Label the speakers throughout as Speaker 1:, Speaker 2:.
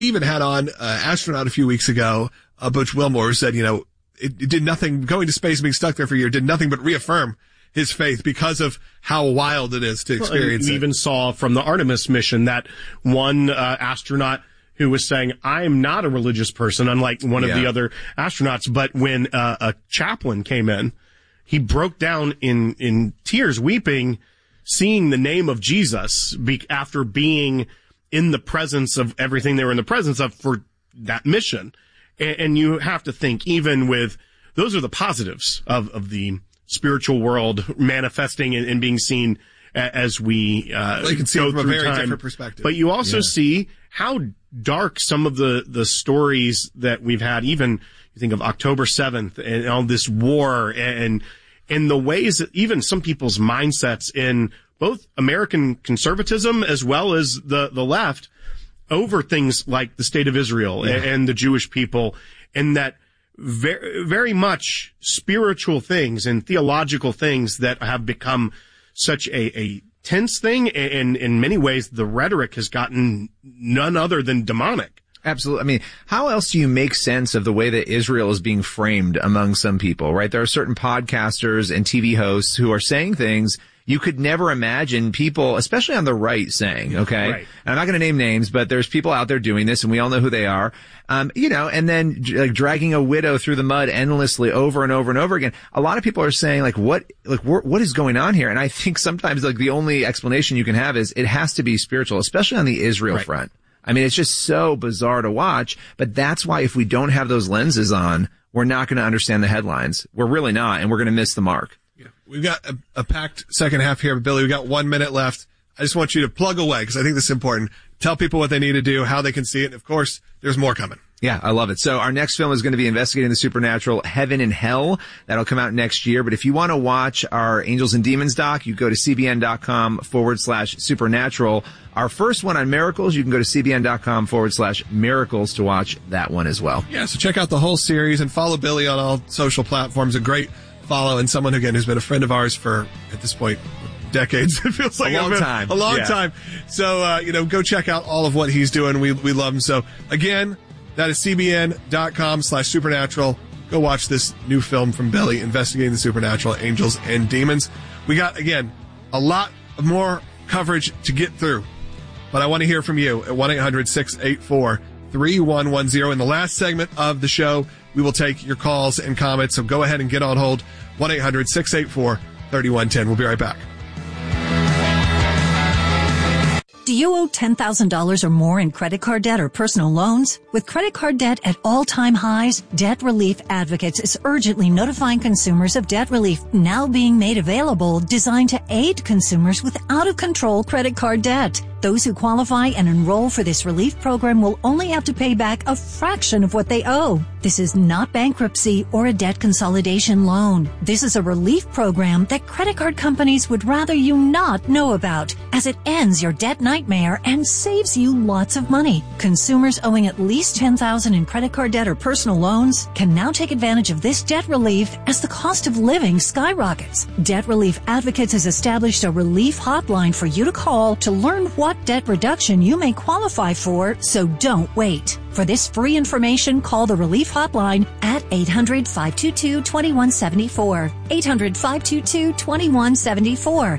Speaker 1: even had on an astronaut a few weeks ago, Butch Wilmore, who said, it did nothing, going to space, being stuck there for a year, did nothing but reaffirm his faith because of how wild it is to experience it.
Speaker 2: We even saw from the Artemis mission that one astronaut who was saying, I am not a religious person, unlike one of the other astronauts. But when a chaplain came in, he broke down in tears, weeping, seeing the name of Jesus after being in the presence of everything they were in the presence of for that mission. And you have to think, even with, those are the positives of the spiritual world manifesting and being seen as we
Speaker 1: you can see it from a very different perspective.
Speaker 2: But you also see how dark some of the stories that we've had, even you think of October 7th and all this war and the ways that even some people's mindsets in both American conservatism as well as the left over things like the state of Israel and the Jewish people, and that very, very much spiritual things and theological things that have become such a tense thing. And in many ways, the rhetoric has gotten none other than demonic.
Speaker 3: Absolutely. I mean, how else do you make sense of the way that Israel is being framed among some people, right? There are certain podcasters and TV hosts who are saying things you could never imagine people, especially on the right, saying, okay?
Speaker 2: Right.
Speaker 3: And I'm not going to name names, but there's people out there doing this, and we all know who they are. And then like dragging a widow through the mud endlessly over and over and over again. A lot of people are saying, what is going on here? And I think sometimes the only explanation you can have is it has to be spiritual, especially on the Israel front. I mean, it's just so bizarre to watch, but that's why if we don't have those lenses on, we're not going to understand the headlines. We're really not, and we're going to miss the mark.
Speaker 1: Yeah. We've got a packed second half here, but Billy, we've got 1 minute left. I just want you to plug away because I think this is important. Tell people what they need to do, how they can see it. And of course, there's more coming.
Speaker 3: Yeah, I love it. So our next film is going to be Investigating the Supernatural, Heaven and Hell. That'll come out next year. But if you want to watch our Angels and Demons doc, you go to cbn.com/supernatural. Our first one on miracles, you can go to cbn.com/miracles to watch that one as well.
Speaker 1: Yeah, so check out the whole series and follow Billy on all social platforms. A great follow, and someone, again, who's been a friend of ours for, at this point, decades. It feels like
Speaker 3: a long time.
Speaker 1: A long time. So, go check out all of what he's doing. We love him. So, again, that is cbn.com/supernatural. Go watch this new film from Billy, Investigating the Supernatural, Angels and Demons. We got, again, a lot more coverage to get through, but I want to hear from you at 1-800-684-3110. In the last segment of the show, we will take your calls and comments, so go ahead and get on hold. 1-800-684-3110. We'll be right back.
Speaker 4: Do you owe $10,000 or more in credit card debt or personal loans? With credit card debt at all-time highs, Debt Relief Advocates is urgently notifying consumers of debt relief now being made available, designed to aid consumers with out-of-control credit card debt. Those who qualify and enroll for this relief program will only have to pay back a fraction of what they owe. This is not bankruptcy or a debt consolidation loan. This is a relief program that credit card companies would rather you not know about, as it ends your debt nightmare and saves you lots of money. Consumers owing at least $10,000 in credit card debt or personal loans can now take advantage of this debt relief as the cost of living skyrockets. Debt Relief Advocates has established a relief hotline for you to call to learn what debt reduction you may qualify for, so don't wait. For this free information, call the Relief Hotline at 800-522-2174. 800-522-2174.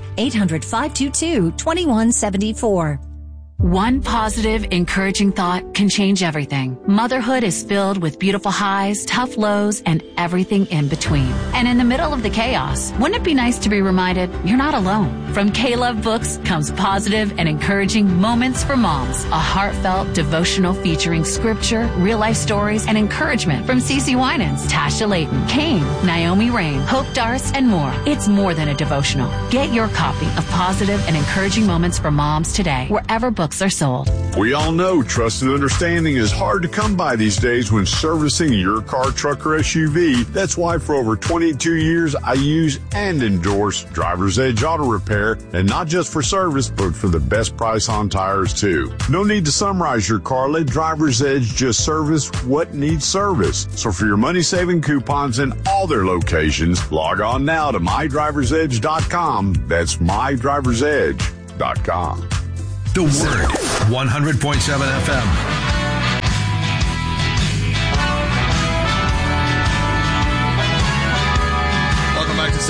Speaker 4: 800-522-2174.
Speaker 5: One positive, encouraging thought can change everything. Motherhood is filled with beautiful highs, tough lows, and everything in between. And in the middle of the chaos, wouldn't it be nice to be reminded you're not alone? From K-Love Books comes positive and encouraging Moments for Moms, a heartfelt devotional featuring scripture, real-life stories, and encouragement from CeCe Winans, Tasha Layton, Kane, Naomi Rain, Hope Darce, and more. It's more than a devotional. Get your copy of Positive and Encouraging Moments for Moms today, wherever books are sold.
Speaker 6: We all know trust and understanding is hard to come by these days when servicing your car, truck, or SUV. That's why for over 22 years, I use and endorse Driver's Edge Auto Repair, and not just for service, but for the best price on tires, too. No need to summarize your car. Let Driver's Edge just service what needs service. So for your money-saving coupons in all their locations, log on now to mydriversedge.com. That's mydriversedge.com.
Speaker 7: The Word, 100.7 FM.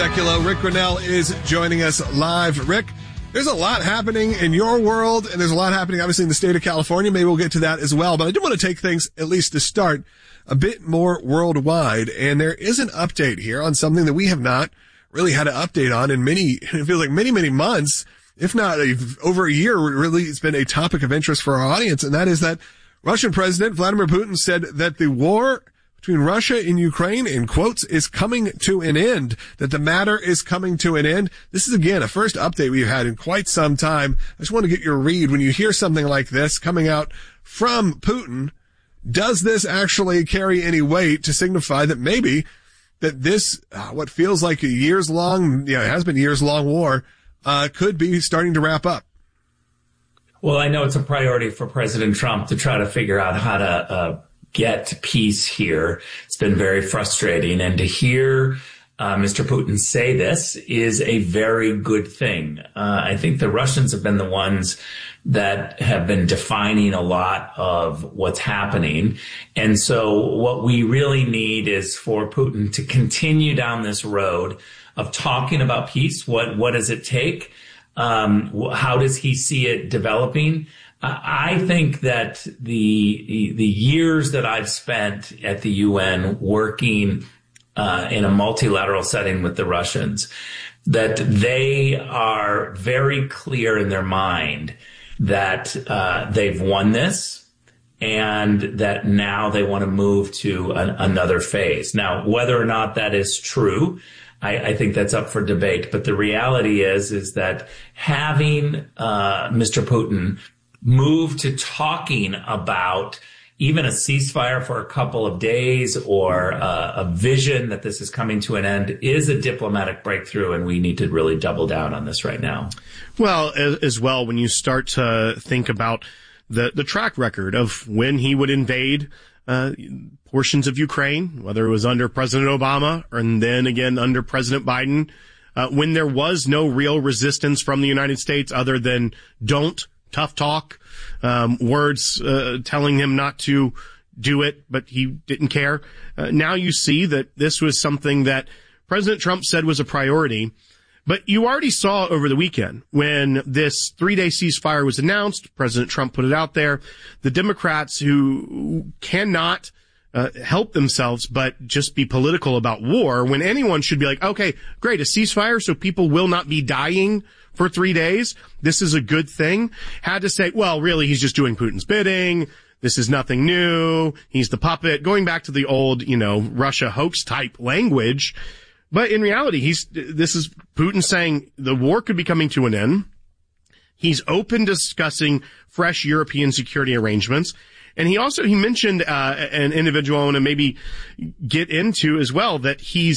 Speaker 1: Sekulow. Rick Grinnell is joining us live. Rick, there's a lot happening in your world, and there's a lot happening, obviously, in the state of California. Maybe we'll get to that as well. But I do want to take things, at least to start, a bit more worldwide. And there is an update here on something that we have not really had an update on in it feels like many months, if not over a year. Really, it's been a topic of interest for our audience. And that is that Russian President Vladimir Putin said that the war between Russia and Ukraine, in quotes, is coming to an end, that the matter is coming to an end. This is, again, a first update we've had in quite some time. I just want to get your read. When you hear something like this coming out from Putin, does this actually carry any weight to signify that maybe that this, what feels like a years-long, it has been years-long war, could be starting to wrap up?
Speaker 7: Well, I know it's a priority for President Trump to try to figure out how to get peace here. It's been very frustrating. And to hear Mr. Putin say this is a very good thing. I think the Russians have been the ones that have been defining a lot of what's happening. And so what we really need is for Putin to continue down this road of talking about peace. What does it take? How does he see it developing? I think that the years that I've spent at the UN working in a multilateral setting with the Russians, that they are very clear in their mind that they've won this and that now they want to move to another phase. Now, whether or not that is true, I think that's up for debate. But the reality is that having Mr. Putin move to talking about even a ceasefire for a couple of days or a vision that this is coming to an end is a diplomatic breakthrough, and we need to really double down on this right now.
Speaker 2: Well, as well, when you start to think about the track record of when he would invade portions of Ukraine, whether it was under President Obama and then again under President Biden, when there was no real resistance from the United States other than tough talk, words telling him not to do it, but he didn't care. Now you see that this was something that President Trump said was a priority. But you already saw over the weekend when this 3-day ceasefire was announced, President Trump put it out there, the Democrats who cannot help themselves but just be political about war, when anyone should be like, okay, great, a ceasefire so people will not be dying for 3 days. This is a good thing. Had to say, well, really, he's just doing Putin's bidding. This is nothing new. He's the puppet. Going back to the old, Russia hoax type language. But in reality, this is Putin saying the war could be coming to an end. He's open to discussing fresh European security arrangements. And he mentioned an individual I want to maybe get into as well, that he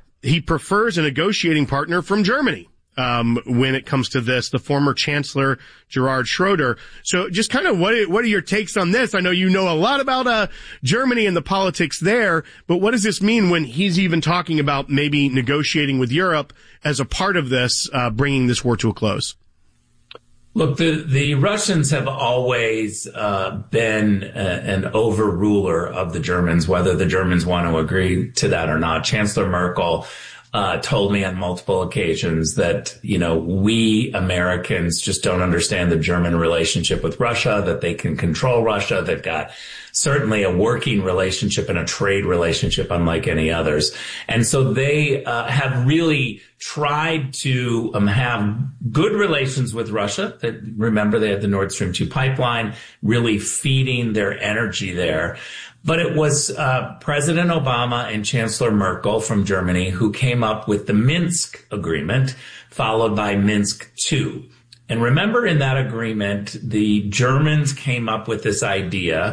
Speaker 2: prefers a negotiating partner from Germany. When it comes to this, the former Chancellor Gerhard Schroeder. So just kind of what are your takes on this? I know you know a lot about Germany and the politics there, but what does this mean when he's even talking about maybe negotiating with Europe as a part of this, bringing this war to a close?
Speaker 7: Look, the Russians have always been an overruler of the Germans, whether the Germans want to agree to that or not. Chancellor Merkel told me on multiple occasions that, we Americans just don't understand the German relationship with Russia, that they can control Russia. They've got certainly a working relationship and a trade relationship unlike any others. And so they have really tried to have good relations with Russia. Remember, they had the Nord Stream 2 pipeline, really feeding their energy there. But it was President Obama and Chancellor Merkel from Germany who came up with the Minsk agreement, followed by Minsk II. And remember, in that agreement, the Germans came up with this idea,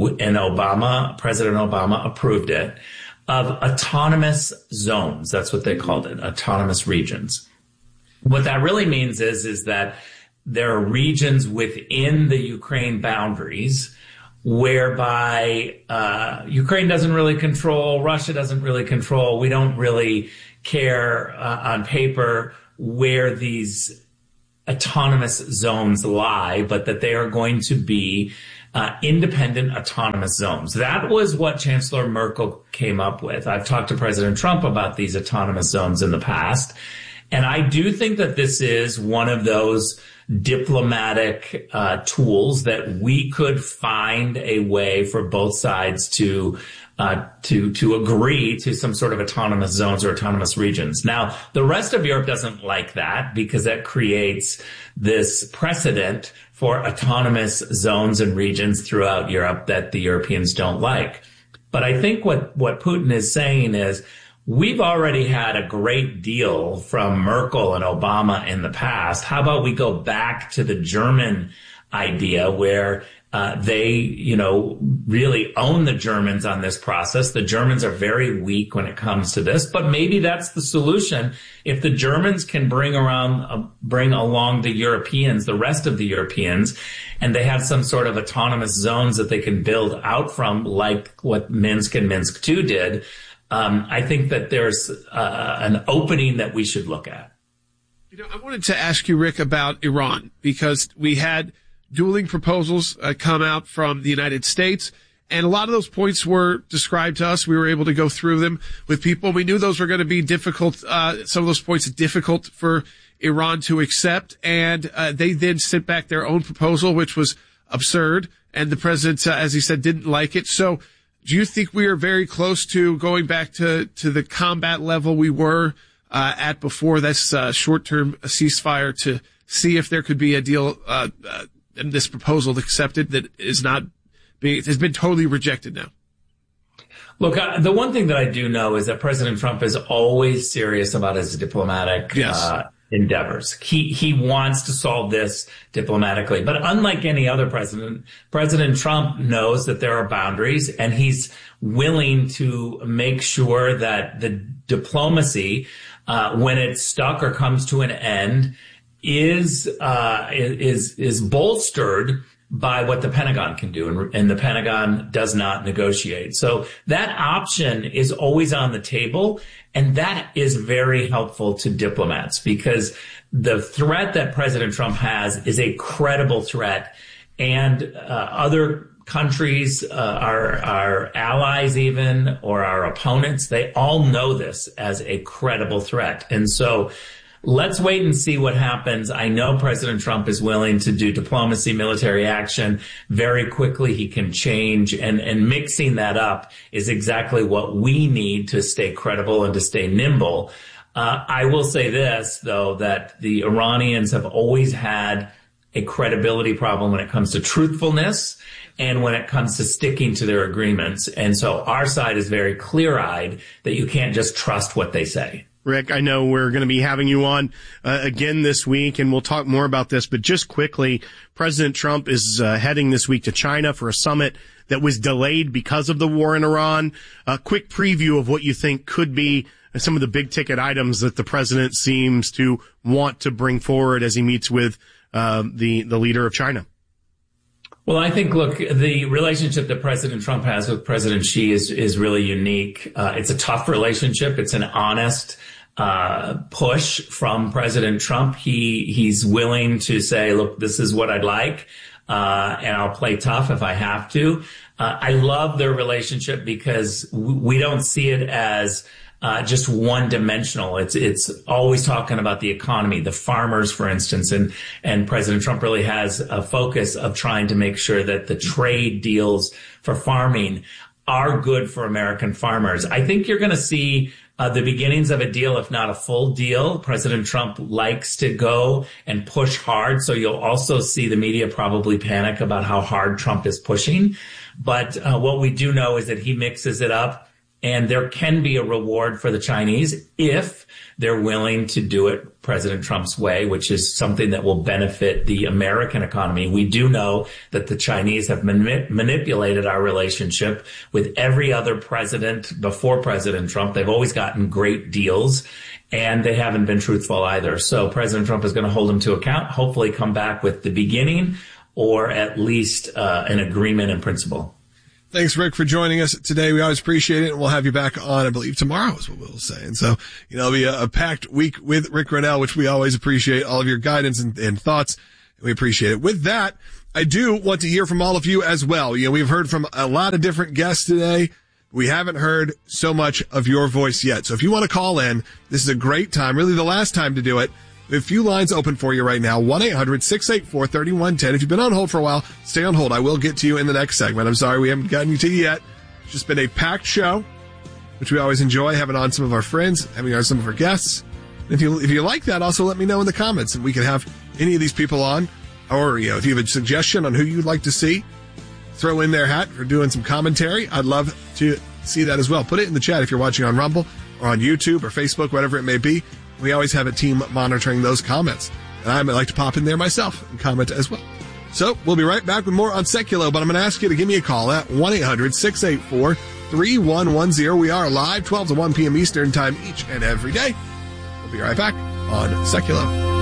Speaker 7: and President Obama approved it, of autonomous zones. That's what they called it, autonomous regions. What that really means is that there are regions within the Ukraine boundaries whereby Ukraine doesn't really control, Russia doesn't really control. We don't really care on paper where these autonomous zones lie, but that they are going to be independent autonomous zones. That was what Chancellor Merkel came up with. I've talked to President Trump about these autonomous zones in the past. And I do think that this is one of those diplomatic tools that we could find a way for both sides to agree to some sort of autonomous zones or autonomous regions. Now, the rest of Europe doesn't like that because that creates this precedent for autonomous zones and regions throughout Europe that the Europeans don't like. But I think what Putin is saying is, we've already had a great deal from Merkel and Obama in the past. How about we go back to the German idea where they, really own the Germans on this process. The Germans are very weak when it comes to this, but maybe that's the solution. If the Germans can bring along the Europeans, the rest of the Europeans, and they have some sort of autonomous zones that they can build out from, like what Minsk and Minsk II did, I think that there's an opening that we should look at.
Speaker 8: I wanted to ask you, Rick, about Iran, because we had dueling proposals come out from the United States, and a lot of those points were described to us. We were able to go through them with people. We knew those were going to be difficult, some of those points difficult for Iran to accept, and they then sent back their own proposal, which was absurd, and the president, as he said, didn't like it. So do you think we are very close to going back to the combat level we were at before this short-term ceasefire, to see if there could be a deal and this proposal accepted that has been totally rejected now?
Speaker 7: Look, the one thing that I do know is that President Trump is always serious about his diplomatic endeavors. He wants to solve this diplomatically. But unlike any other president, President Trump knows that there are boundaries, and he's willing to make sure that the diplomacy, when it's stuck or comes to an end, is bolstered by what the Pentagon can do, and the Pentagon does not negotiate. So that option is always on the table, and that is very helpful to diplomats, because the threat that President Trump has is a credible threat, and other countries, our allies even, or our opponents, they all know this as a credible threat. And so let's wait and see what happens. I know President Trump is willing to do diplomacy, military action very quickly. He can change, and mixing that up is exactly what we need to stay credible and to stay nimble. I will say this, though, that the Iranians have always had a credibility problem when it comes to truthfulness and when it comes to sticking to their agreements. And so our side is very clear-eyed that you can't just trust what they say.
Speaker 2: Rick, I know we're going to be having you on again this week, and we'll talk more about this. But just quickly, President Trump is heading this week to China for a summit that was delayed because of the war in Iran. A quick preview of what you think could be some of the big-ticket items that the president seems to want to bring forward as he meets with the leader of China.
Speaker 7: Well, I think, look, the relationship that President Trump has with President Xi is really unique. It's a tough relationship. It's an honest push from President Trump. He's willing to say, look, this is what I'd like, and I'll play tough if I have to. I love their relationship because we don't see it as just one dimensional. It's always talking about the economy, the farmers, for instance, and President Trump really has a focus of trying to make sure that the trade deals for farming are good for American farmers. I think you're going to see the beginnings of a deal, if not a full deal. President Trump likes to go and push hard, so you'll also see the media probably panic about how hard Trump is pushing. But what we do know is that he mixes it up. And there can be a reward for the Chinese if they're willing to do it President Trump's way, which is something that will benefit the American economy. We do know that the Chinese have manipulated our relationship with every other president before President Trump. They've always gotten great deals, and they haven't been truthful either. So President Trump is going to hold them to account, hopefully come back with the beginning or at least an agreement in principle.
Speaker 1: Thanks, Rick, for joining us today. We always appreciate it, and we'll have you back on, I believe, tomorrow is what we'll say. And so, it'll be a packed week with Rick Grenell, which we always appreciate all of your guidance and thoughts. We appreciate it. With that, I do want to hear from all of you as well. We've heard from a lot of different guests today. We haven't heard so much of your voice yet. So if you want to call in, this is a great time, really the last time to do it. We have a few lines open for you right now. 1-800-684-3110. If you've been on hold for a while, stay on hold. I will get to you in the next segment. I'm sorry we haven't gotten you to you yet. It's just been a packed show, which we always enjoy, having on some of our friends, having on some of our guests. If you like that, also let me know in the comments, and we can have any of these people on. Or, if you have a suggestion on who you'd like to see, throw in their hat for doing some commentary. I'd love to see that as well. Put it in the chat if you're watching on Rumble or on YouTube or Facebook, whatever it may be. We always have a team monitoring those comments. And I might like to pop in there myself and comment as well. So we'll be right back with more on Seculo, but I'm going to ask you to give me a call at 1-800-684-3110. We are live 12 to 1 p.m. Eastern time each and every day. We'll be right back on Seculo.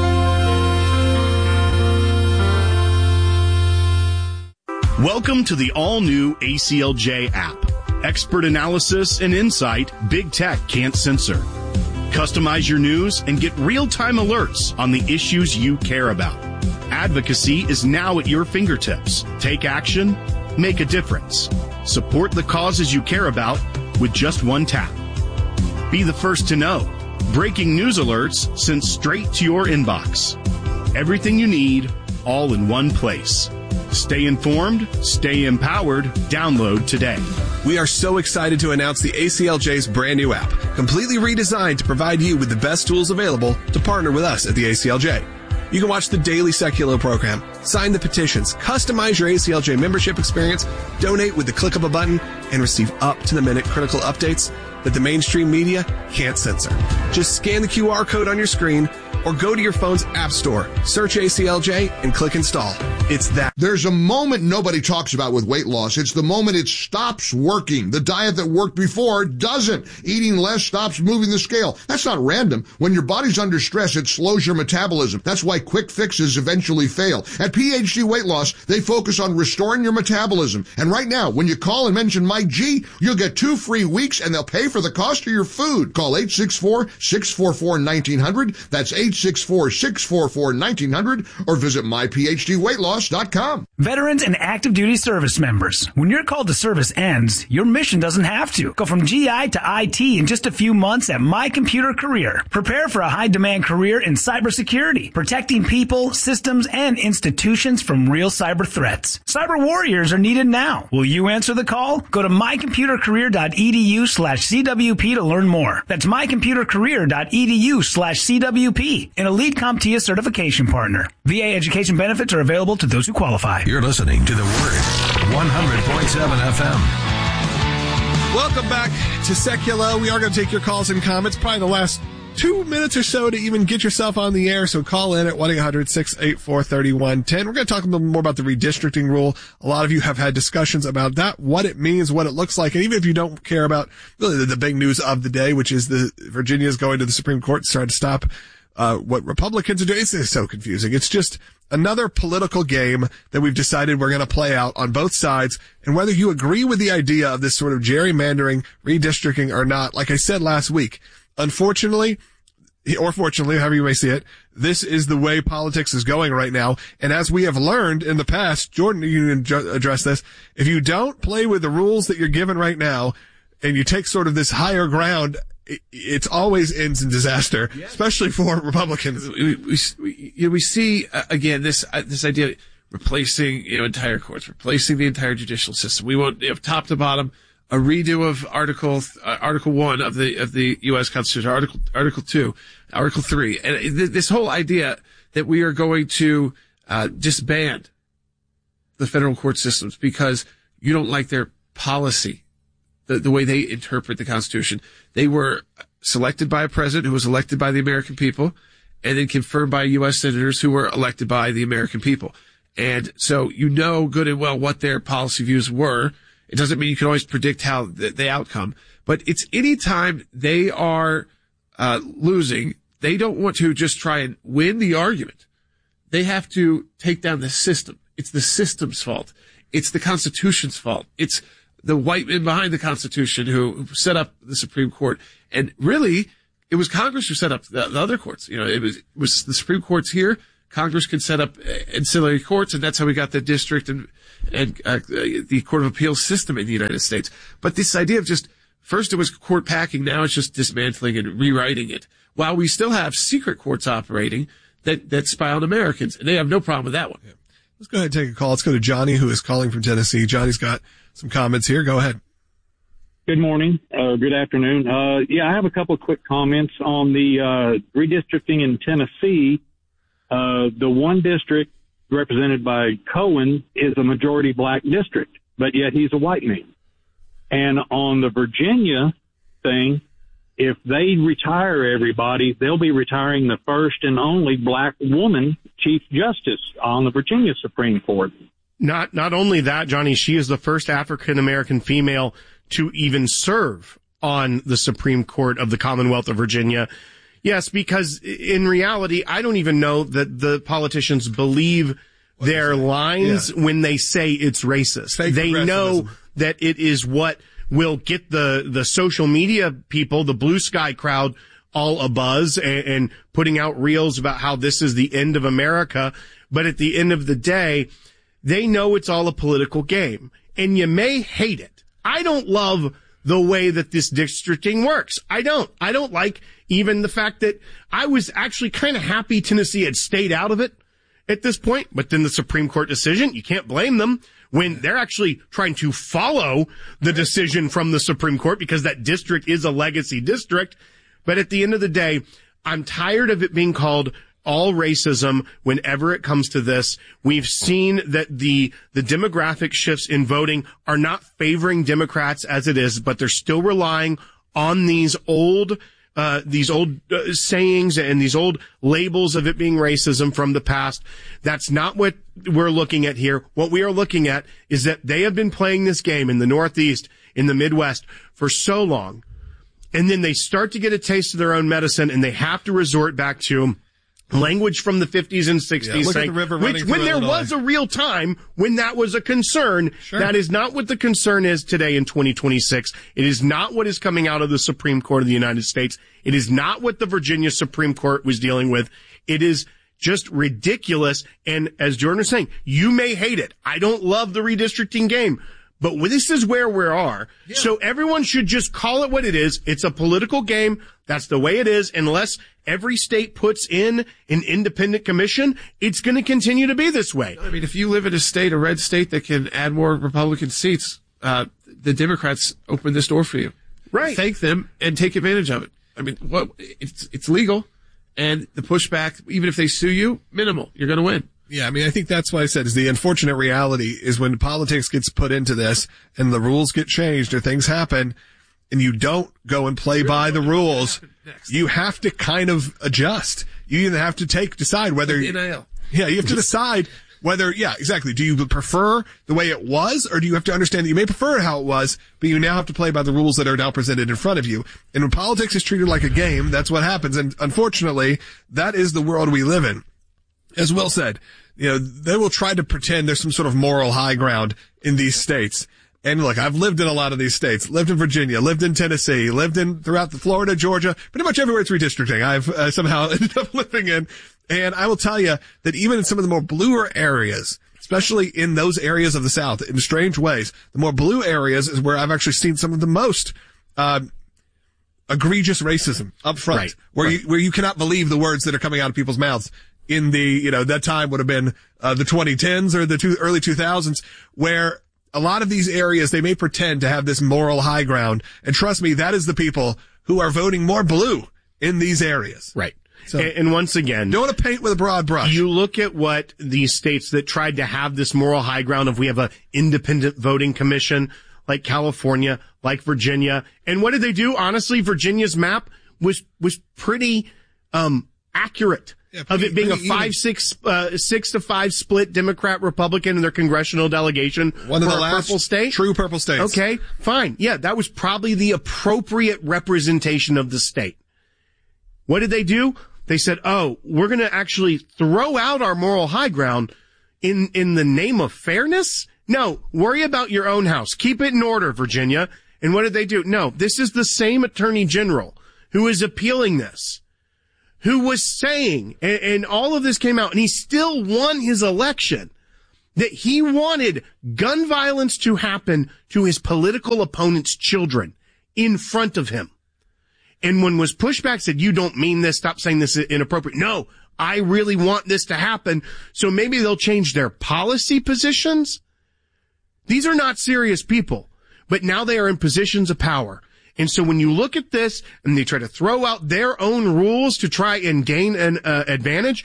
Speaker 9: Welcome to the all-new ACLJ app. Expert analysis and insight big tech can't censor. Customize your news and get real-time alerts on the issues you care about. Advocacy is now at your fingertips. Take action, make a difference. Support the causes you care about with just one tap. Be the first to know. Breaking news alerts sent straight to your inbox. Everything you need, all in one place. Stay informed, stay empowered, download today.
Speaker 1: We are so excited to announce the ACLJ's brand new app, completely redesigned to provide you with the best tools available to partner with us at the ACLJ. You can watch the daily Seculo program, sign the petitions, customize your ACLJ membership experience, donate with the click of a button, and receive up-to-the-minute critical updates that the mainstream media can't censor. Just scan the QR code on your screen or go to your phone's app store, search ACLJ, and click install. It's that.
Speaker 10: There's a moment nobody talks about with weight loss. It's the moment it stops working. The diet that worked before doesn't. Eating less stops moving the scale. That's not random. When your body's under stress, it slows your metabolism. That's why quick fixes eventually fail. At PhD Weight Loss, they focus on restoring your metabolism. And right now, when you call and mention Mike G, you'll get 2 free weeks and they'll pay for the cost of your food. Call 864-644-1900. That's 864-644-1900 or visit myphdweightloss.com.
Speaker 11: Veterans and active duty service members, when your call to service ends, your mission doesn't have to. Go from GI to IT in just a few months at My Computer Career. Prepare for a high-demand career in cybersecurity, protecting people, systems, and institutions from real cyber threats. Cyber warriors are needed now. Will you answer the call? Go to mycomputercareer.edu/CWP to learn more. That's mycomputercareer.edu/CWP, an elite CompTIA certification partner. VA education benefits are available to those who qualify.
Speaker 12: You're listening to The Word, 100.7 FM.
Speaker 1: Welcome back to Seculo. We are going to take your calls and comments, probably the last 2 minutes or so to even get yourself on the air. So call in at 1-800-684-3110. We're going to talk a little more about the redistricting rule. A lot of you have had discussions about that, what it means, what it looks like. And even if you don't care about really the big news of the day, which is Virginia's going to the Supreme Court to try to stop what Republicans are doing. It's so confusing. It's just another political game that we've decided we're going to play out on both sides. And whether you agree with the idea of this sort of gerrymandering, redistricting or not, like I said last week, unfortunately, or fortunately, however you may see it, this is the way politics is going right now. And as we have learned in the past, Jordan, you can address this. If you don't play with the rules that you're given right now and you take sort of this higher ground, it always ends in disaster, especially for Republicans.
Speaker 8: We see again this idea of replacing entire courts, replacing the entire judicial system. We want top to bottom a redo of Article 1 of the U.S. Constitution, Article 2, Article 3, and this whole idea that we are going to disband the federal court systems because you don't like their policy. The way they interpret the Constitution. They were selected by a president who was elected by the American people and then confirmed by U.S. senators who were elected by the American people. And so good and well what their policy views were. It doesn't mean you can always predict how the outcome, but it's any time they are losing, they don't want to just try and win the argument. They have to take down the system. It's the system's fault. It's the Constitution's fault. It's the white men behind the Constitution who set up the Supreme Court. And really, it was Congress who set up the other courts. It was the Supreme Court's here. Congress can set up ancillary courts, and that's how we got the district and the Court of Appeals system in the United States. But this idea of just, first it was court packing, now it's just dismantling and rewriting it, while we still have secret courts operating that spy on Americans, and they have no problem with that one.
Speaker 1: Yeah. Let's go ahead and take a call. Let's go to Johnny, who is calling from Tennessee. Johnny's got some comments here. Go ahead.
Speaker 13: Good morning. Good afternoon. I have a couple of quick comments on the redistricting in Tennessee. The one district represented by Cohen is a majority black district, but yet he's a white man. And on the Virginia thing, if they retire everybody, they'll be retiring the first and only black woman Chief Justice on the Virginia Supreme Court.
Speaker 2: Not only that, Johnny, she is the first African-American female to even serve on the Supreme Court of the Commonwealth of Virginia. Yes, because in reality, I don't even know that the politicians believe their lines when they say it's racist. They know that it is what will get the social media people, the blue sky crowd, all abuzz and putting out reels about how this is the end of America. But at the end of the day, they know it's all a political game. And you may hate it. I don't love the way that this districting works. I don't like even the fact that I was actually kind of happy Tennessee had stayed out of it at this point. But then the Supreme Court decision, you can't blame them when they're actually trying to follow the decision from the Supreme Court, because that district is a legacy district. But at the end of the day, I'm tired of it being called all racism whenever it comes to this. We've seen that the demographic shifts in voting are not favoring Democrats as it is, but they're still relying on these old sayings and these old labels of it being racism from the past. That's not what we're looking at here. What we are looking at is that they have been playing this game in the Northeast, in the Midwest for so long. And then they start to get a taste of their own medicine, and they have to resort back to language from the 50s and 60s, saying, when there was a real time when that was a concern. Sure. That is not what the concern is today in 2026. It is not what is coming out of the Supreme Court of the United States. It is not what the Virginia Supreme Court was dealing with. It is just ridiculous. And as Jordan was saying, you may hate it. I don't love the redistricting game, but this is where we are. Yeah. So everyone should just call it what it is. It's a political game. That's the way it is. Unless every state puts in an independent commission, it's going to continue to be this way.
Speaker 8: I mean, if you live in a red state that can add more Republican seats, the Democrats open this door for you.
Speaker 2: Right.
Speaker 8: Thank them and take advantage of it. I mean, it's legal, and the pushback, even if they sue you, minimal. You're going to win.
Speaker 1: Yeah, I mean, I think that's what I said is the unfortunate reality is when politics gets put into this and the rules get changed or things happen and you don't go and play by the rules, you have to kind of adjust. You either have to decide whether
Speaker 8: NIL.
Speaker 1: Yeah, you have to decide whether, yeah, exactly. Do you prefer the way it was, or do you have to understand that you may prefer it how it was, but you now have to play by the rules that are now presented in front of you? And when politics is treated like a game, that's what happens. And unfortunately, that is the world we live in. As Will said, they will try to pretend there's some sort of moral high ground in these states. And look, I've lived in a lot of these states, lived in Virginia, lived in Tennessee, lived in throughout the Florida, Georgia, pretty much everywhere it's redistricting. I've somehow ended up living in. And I will tell you that even in some of the more bluer areas, especially in those areas of the South, in strange ways, the more blue areas is where I've actually seen some of the most, egregious racism up front, where you cannot believe the words that are coming out of people's mouths. In that time would have been the 2010s or the early 2000s, where a lot of these areas, they may pretend to have this moral high ground. And trust me, that is the people who are voting more blue in these areas.
Speaker 2: Right. So, and once again,
Speaker 1: don't want to paint with a broad brush.
Speaker 2: You look at what these states that tried to have this moral high ground of we have a independent voting commission, like California, like Virginia. And what did they do? Honestly, Virginia's map was pretty, accurate. Yeah, of it being a 6-5 split Democrat Republican in their congressional delegation.
Speaker 1: One of the last
Speaker 2: purple state.
Speaker 1: True purple states.
Speaker 2: Okay, fine. Yeah, that was probably the appropriate representation of the state. What did they do? They said, we're going to actually throw out our moral high ground in the name of fairness? No, worry about your own house. Keep it in order, Virginia. And what did they do? No, this is the same attorney general who is appealing this, who was saying, and all of this came out, and he still won his election, that he wanted gun violence to happen to his political opponent's children in front of him. And when was pushed back, said, you don't mean this, stop saying this is inappropriate. No, I really want this to happen. So maybe they'll change their policy positions. These are not serious people, but now they are in positions of power. And so when you look at this and they try to throw out their own rules to try and gain an advantage,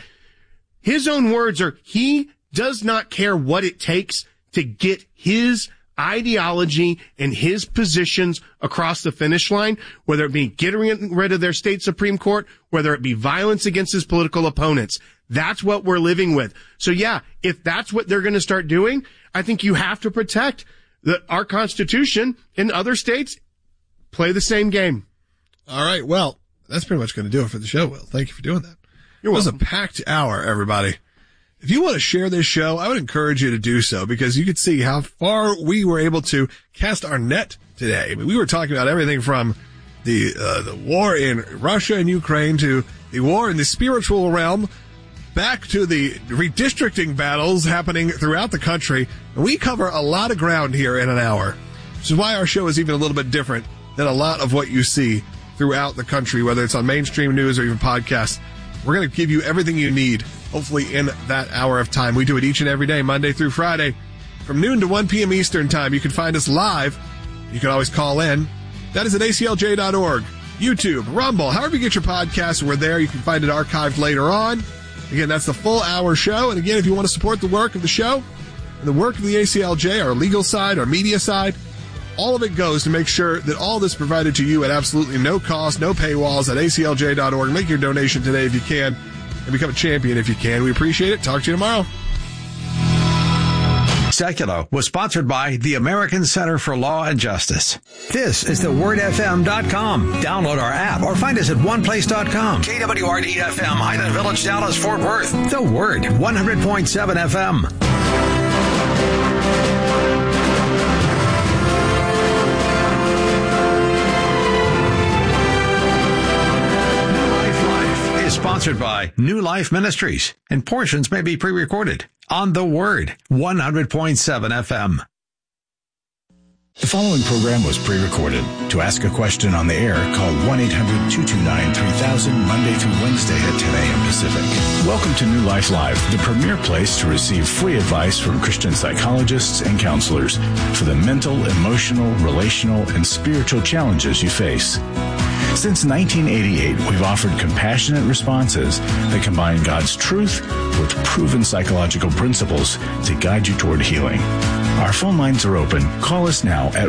Speaker 2: his own words are, he does not care what it takes to get his ideology and his positions across the finish line, whether it be getting rid of their state Supreme Court, whether it be violence against his political opponents. That's what we're living with. So yeah, if that's what they're going to start doing, I think you have to protect our Constitution. In other states, play the same game.
Speaker 1: All right. Well, that's pretty much going to do it for the show, Will. Thank you for doing that.
Speaker 2: You're welcome.
Speaker 1: It was a packed hour, everybody. If you want to share this show, I would encourage you to do so, because you could see how far we were able to cast our net today. I mean, we were talking about everything from the war in Russia and Ukraine to the war in the spiritual realm, back to the redistricting battles happening throughout the country. And we cover a lot of ground here in an hour, which is why our show is even a little bit different than a lot of what you see throughout the country, whether it's on mainstream news or even podcasts. We're going to give you everything you need, hopefully in that hour of time. We do it each and every day, Monday through Friday, from noon to 1 p.m. Eastern time. You can find us live. You can always call in. That is at aclj.org, YouTube, Rumble, however you get your podcasts, we're there. You can find it archived later on. Again, that's the full hour show. And again, if you want to support the work of the show and the work of the ACLJ, our legal side, our media side, all of it goes to make sure that all this is provided to you at absolutely no cost, no paywalls at aclj.org. Make your donation today if you can, and become a champion if you can. We appreciate it. Talk to you tomorrow.
Speaker 14: Secular was sponsored by the American Center for Law and Justice. This is thewordfm.com. Download our app or find us at oneplace.com. KWRD-FM, Highland Village, Dallas, Fort Worth. The Word, 100.7 FM. Sponsored by New Life Ministries, and portions may be pre-recorded on The Word, 100.7 FM.
Speaker 15: The following program was pre-recorded. To ask a question on the air, call 1-800-229-3000 Monday through Wednesday at 10 a.m. Pacific. Welcome to New Life Live, the premier place to receive free advice from Christian psychologists and counselors for the mental, emotional, relational, and spiritual challenges you face. Since 1988, we've offered compassionate responses that combine God's truth with proven psychological principles to guide you toward healing. Our phone lines are open. Call us now at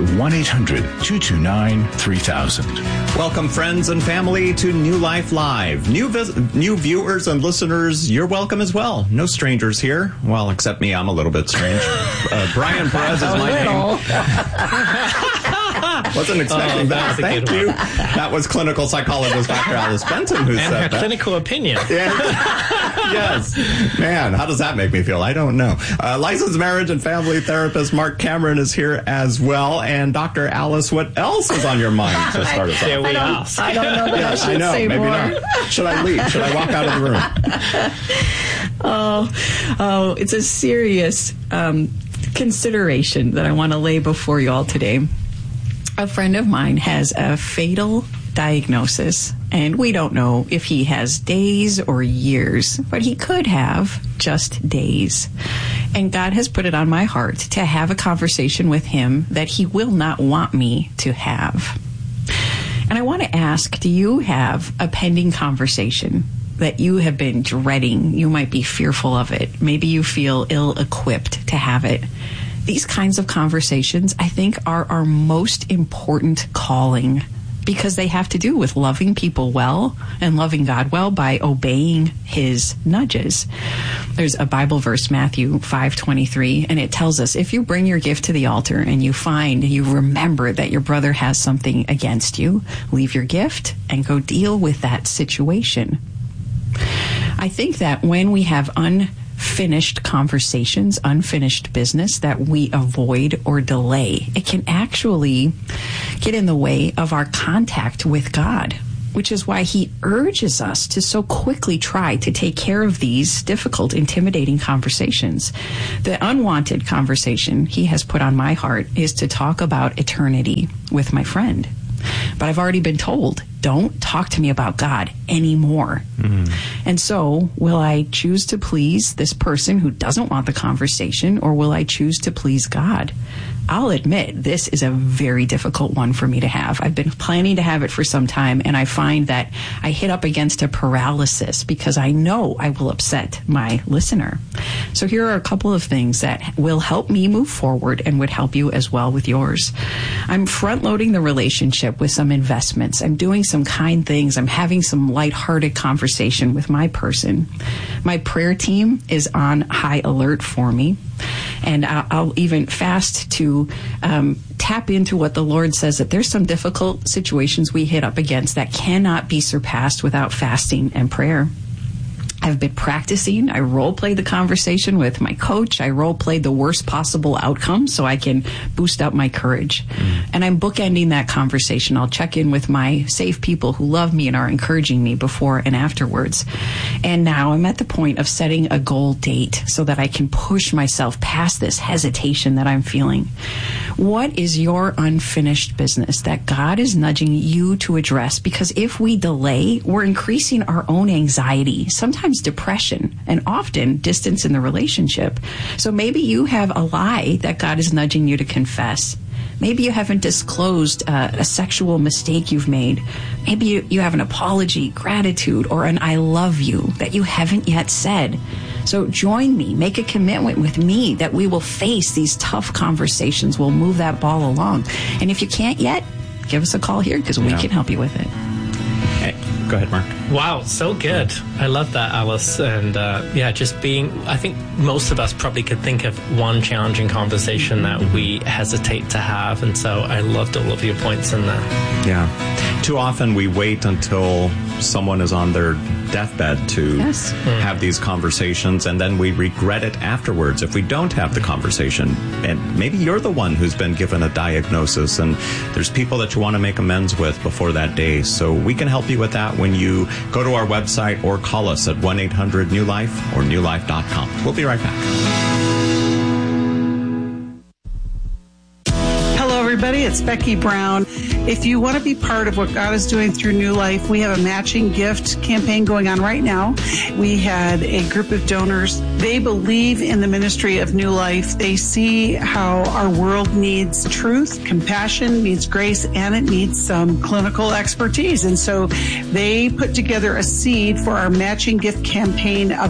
Speaker 15: 1-800-229-3000.
Speaker 16: Welcome, friends and family, to New Life Live. New viewers and listeners, you're welcome as well. No strangers here. Well, except me, I'm a little bit strange. Brian Perez is my name. Wasn't expecting that. Thank you. That was clinical psychologist Dr. Alice Benton who said that.
Speaker 17: And her clinical opinion.
Speaker 16: Yeah. Yes. Man, how does that make me feel? I don't know. Licensed marriage and family therapist Mark Cameron is here as well. And Dr. Alice, what else is on your mind to start us off?
Speaker 18: I don't know that I should say
Speaker 16: maybe
Speaker 18: more.
Speaker 16: Not. Should I leave? Should I walk out of the room?
Speaker 18: Oh, it's a serious consideration that I want to lay before you all today. A friend of mine has a fatal diagnosis, and we don't know if he has days or years, but he could have just days. And God has put it on my heart to have a conversation with him that he will not want me to have. And I want to ask, do you have a pending conversation that you have been dreading? You might be fearful of it. Maybe you feel ill-equipped to have it. These kinds of conversations, I think, are our most important calling, because they have to do with loving people well and loving God well by obeying his nudges. There's a Bible verse, Matthew 5:23, and it tells us, if you bring your gift to the altar and you remember that your brother has something against you, leave your gift and go deal with that situation. I think that when we have unfinished conversations, unfinished business that we avoid or delay, it can actually get in the way of our contact with God which is why he urges us to so quickly try to take care of these difficult, intimidating conversations. The unwanted conversation he has put on my heart is to talk about eternity with my friend. But I've already been told, don't talk to me about God anymore. And so, will I choose to please this person who doesn't want the conversation, or will I choose to please God? I'll admit, this is a very difficult one for me to have. I've been planning to have it for some time, and I find that I hit up against a paralysis because I know I will upset my listener. So here are a couple of things that will help me move forward and would help you as well with yours. I'm front-loading the relationship with some investments. I'm doing some kind things. I'm having some lighthearted conversation with my person. My prayer team is on high alert for me. And I'll even fast to tap into what the Lord says, that there's some difficult situations we hit up against that cannot be surpassed without fasting and prayer. I've been practicing. I role-played the conversation with my coach. I role-played the worst possible outcome so I can boost up my courage. And I'm bookending that conversation. I'll check in with my safe people who love me and are encouraging me before and afterwards. And now I'm at the point of setting a goal date so that I can push myself past this hesitation that I'm feeling. What is your unfinished business that God is nudging you to address? Because if we delay, we're increasing our own anxiety, sometimes depression, and often distance in the relationship. So maybe you have a lie that God is nudging you to confess. Maybe you haven't disclosed a sexual mistake you've made. Maybe you have an apology, gratitude, or an I love you that you haven't yet said. So join me, make a commitment with me that we will face these tough conversations. We'll move that ball along. And if you can't yet, give us a call here because we can help you with it.
Speaker 16: Hey, go ahead, Mark.
Speaker 17: Wow, so good. I love that, Alice. And just being, I think most of us probably could think of one challenging conversation that we hesitate to have. And so I loved all of your points in there.
Speaker 16: Yeah. Too often we wait until someone is on their deathbed to have these conversations, and then we regret it afterwards if we don't have the conversation. And maybe you're the one who's been given a diagnosis, and there's people that you want to make amends with before that day. So we can help you with that when you go to our website or call us at 1-800-NEW-LIFE or newlife.com. We'll be right back.
Speaker 19: Everybody, it's Becky Brown. If you want to be part of what God is doing through New Life, we have a matching gift campaign going on right now. We had a group of donors. They believe in the ministry of New Life. They see how our world needs truth, compassion, needs grace, and it needs some clinical expertise. And so they put together a seed for our matching gift campaign of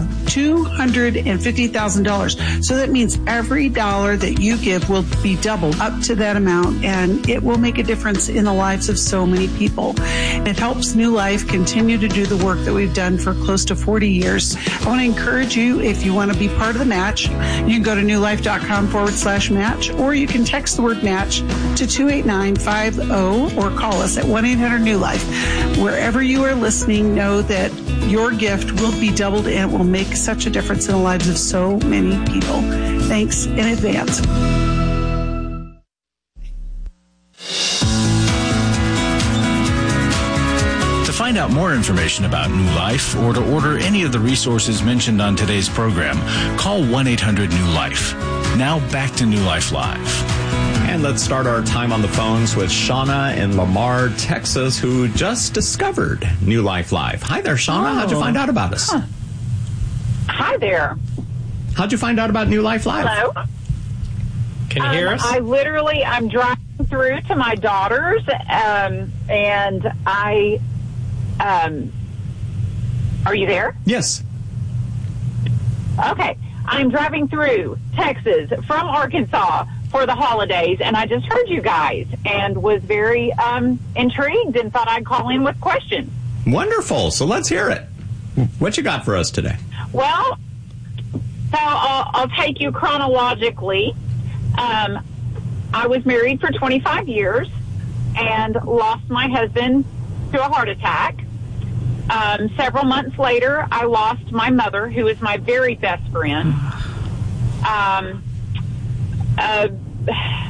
Speaker 19: $250,000. So that means every dollar that you give will be doubled up to that amount, and it will make a difference in the lives of so many people. It helps New Life continue to do the work that we've done for close to 40 years. I want to encourage you, if you want to be part of the match, you can go to newlife.com/match, or you can text the word match to 28950 or call us at 1-800-NEW-LIFE. Wherever you are listening, know that your gift will be doubled and it will make such a difference in the lives of so many people. Thanks in advance.
Speaker 15: To find out more information about New Life or to order any of the resources mentioned on today's program, call 1-800-NEW-LIFE. Now back to New Life Live.
Speaker 16: And let's start our time on the phones with Shauna in Lamar, Texas, who just discovered New Life Live. Hi there, Shauna. How'd you find out about us?
Speaker 20: Hi there.
Speaker 16: How'd you find out about New Life Live?
Speaker 20: Hello.
Speaker 17: Can you hear us?
Speaker 20: I'm driving through to my daughter's, and I, are you there?
Speaker 16: Yes.
Speaker 20: Okay. I'm driving through Texas from Arkansas for the holidays, and I just heard you guys and was very intrigued and thought I'd call in with questions.
Speaker 16: Wonderful. So let's hear it. What you got for us today?
Speaker 20: Well, so I'll take you chronologically. I was married for 25 years and lost my husband to a heart attack. Several months later, I lost my mother, who is my very best friend.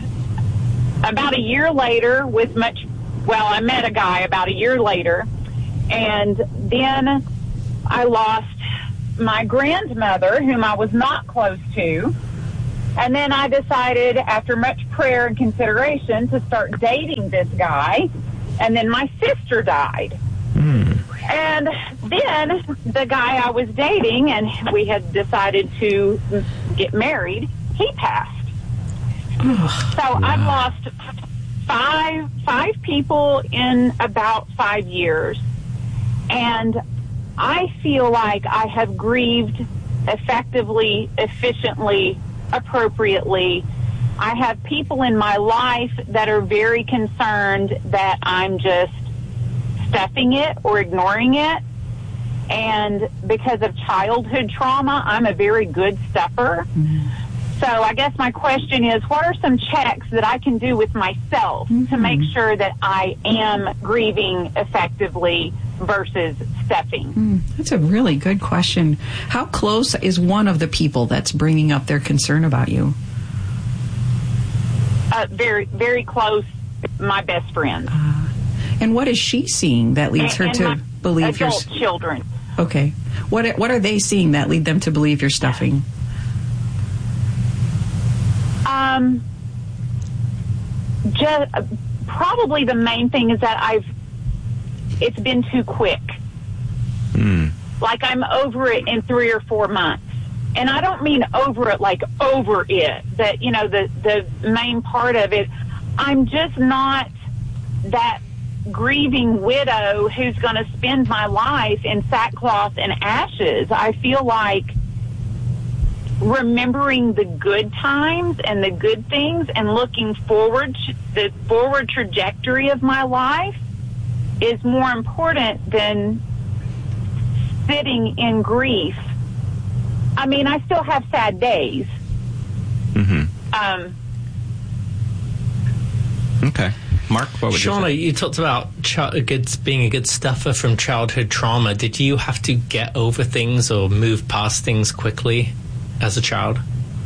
Speaker 20: About a year later, I met a guy about a year later, And then I lost my grandmother, whom I was not close to. And then I decided, after much prayer and consideration, to start dating this guy. And then my sister died. And then the guy I was dating, and we had decided to get married, he passed. So I've lost five people in about 5 years. And I feel like I have grieved effectively, efficiently, appropriately. I have people in my life that are very concerned that I'm just stuffing it or ignoring it. And because of childhood trauma, I'm a very good stuffer. So I guess my question is, what are some checks that I can do with myself to make sure that I am grieving effectively versus stuffing?
Speaker 18: That's a really good question. How close is one of the people that's bringing up their concern about you?
Speaker 20: Very, very close. My best friend.
Speaker 18: And what is she seeing that leads her to believe you're...
Speaker 20: Adult children.
Speaker 18: Okay. What are they seeing that lead them to believe you're stuffing?
Speaker 20: Just probably the main thing is that it's been too quick. Like I'm over it in 3 or 4 months. And I don't mean over it like over it, that, you know, the main part of it. I'm just not that grieving widow who's going to spend my life in sackcloth and ashes. I feel like remembering the good times and the good things and looking forward to the forward trajectory of my life is more important than sitting in grief. I mean, I still have sad days.
Speaker 16: Okay. Mark, what would
Speaker 17: Shauna,
Speaker 16: you say?
Speaker 17: you talked about being a good stuffer from childhood trauma. Did you have to get over things or move past things quickly as a child?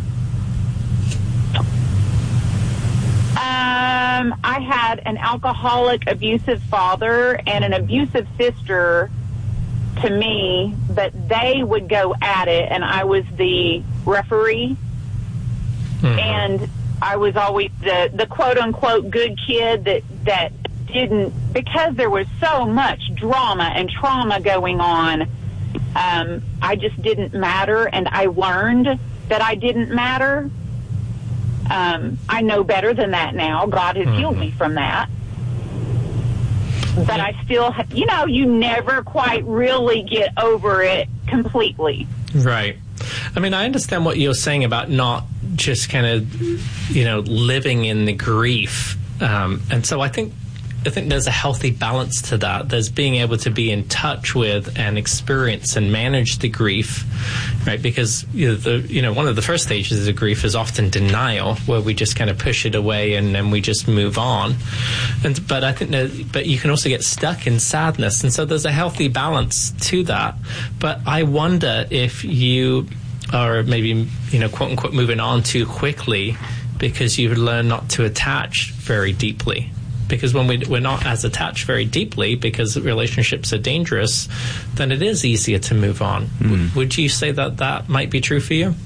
Speaker 20: I had an alcoholic, abusive father and an abusive sister to me, but they would go at it, and I was the referee. And I was always the quote-unquote good kid that didn't, because there was so much drama and trauma going on, I just didn't matter, and I learned that I didn't matter. I know better than that now. God has healed me from that. But I still, you never quite really get over it completely.
Speaker 17: Right. I mean, I understand what you're saying about not just kind of, living in the grief. And so I think there's a healthy balance to that. There's being able to be in touch with and experience and manage the grief, right? Because one of the first stages of grief is often denial, where we just kind of push it away and then we just move on. But I think but you can also get stuck in sadness, and so there's a healthy balance to that. But I wonder if you are maybe quote unquote moving on too quickly because you've learned not to attach very deeply. Because when we're not as attached very deeply, because relationships are dangerous, then it is easier to move on. Would you say that might be true for you?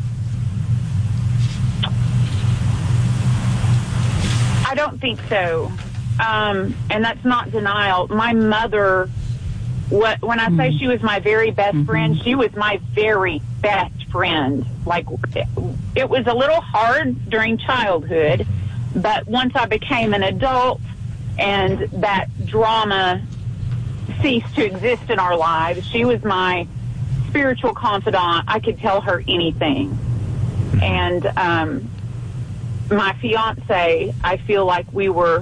Speaker 20: I don't think so. And that's not denial. My mother, when I say she was my very best friend, she was my very best friend. Like, it was a little hard during childhood, but once I became an adult, and that drama ceased to exist in our lives, she was my spiritual confidant. I could tell her anything. And my fiance, I feel like we were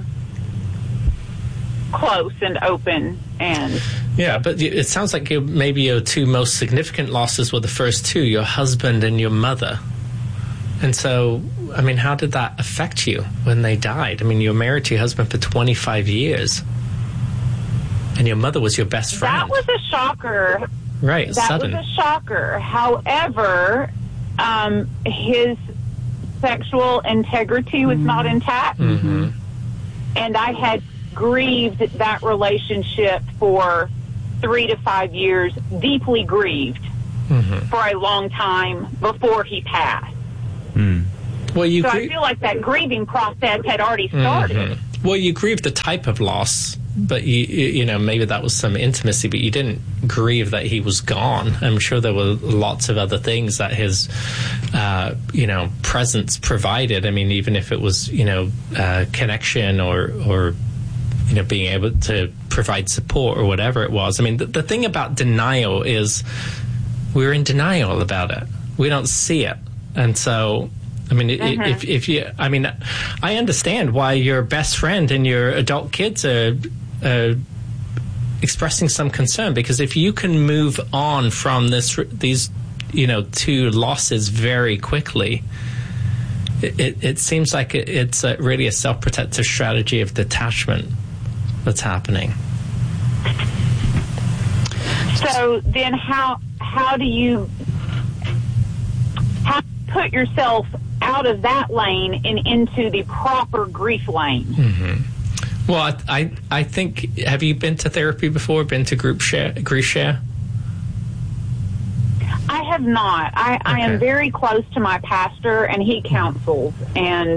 Speaker 20: close and open. And
Speaker 17: yeah, but it sounds like maybe your two most significant losses were the first two, your husband and your mother. And so, I mean, how did that affect you when they died? I mean, you were married to your husband for 25 years, and your mother was your best friend.
Speaker 20: That was a shocker.
Speaker 17: Right,
Speaker 20: that
Speaker 17: sudden.
Speaker 20: Was a shocker. However, his sexual integrity was not intact, and I had grieved that relationship for 3 to 5 years deeply grieved for a long time before he passed.
Speaker 17: Well,
Speaker 20: so I feel like that grieving process had already started.
Speaker 17: Well, you grieved the type of loss, but you know, maybe that was some intimacy, but you didn't grieve that he was gone. I'm sure there were lots of other things that his, presence provided. I mean, even if it was, connection or being able to provide support or whatever it was. I mean, the thing about denial is we're in denial about it. We don't see it. And so, I mean, if you, I mean, I understand why your best friend and your adult kids are expressing some concern, because if you can move on from these, two losses very quickly, it seems like it's really a self-protective strategy of detachment that's happening.
Speaker 20: So then how do you put yourself out of that lane and into the proper grief lane?
Speaker 17: Well, I think, have you been to therapy before, been to grief share?
Speaker 20: I have not. I am very close to my pastor, and he counsels, and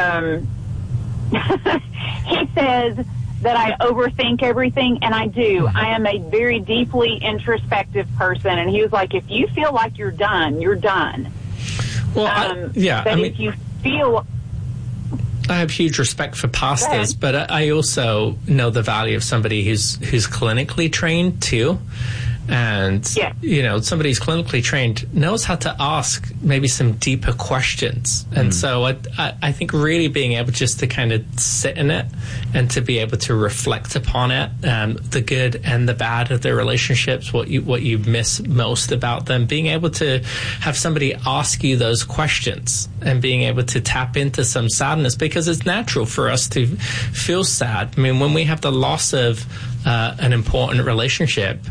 Speaker 20: he says that I overthink everything, and I do. I am a very deeply introspective person, and he was like, if you feel like you're done, you're done.
Speaker 17: Well,
Speaker 20: if you feel...
Speaker 17: I have huge respect for pastors, but I also know the value of somebody who's clinically trained too. And, somebody who's clinically trained knows how to ask maybe some deeper questions. And so I think really being able just to kind of sit in it and to be able to reflect upon it, the good and the bad of their relationships, what you miss most about them, being able to have somebody ask you those questions and being able to tap into some sadness, because it's natural for us to feel sad. I mean, when we have the loss of an important relationship,